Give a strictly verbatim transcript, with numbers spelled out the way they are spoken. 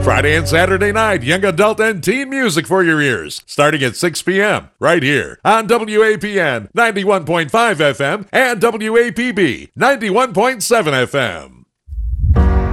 Friday and Saturday night, young adult and teen music for your ears, starting at six p.m. right here on W A P N ninety-one point five F M and W A P B ninety-one point seven F M.